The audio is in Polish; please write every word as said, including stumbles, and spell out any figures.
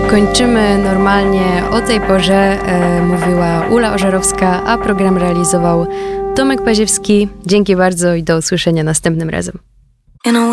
Kończymy normalnie o tej porze, e, mówiła Ula Ożarowska, a program realizował Tomek Paziewski. Dzięki bardzo i do usłyszenia następnym razem.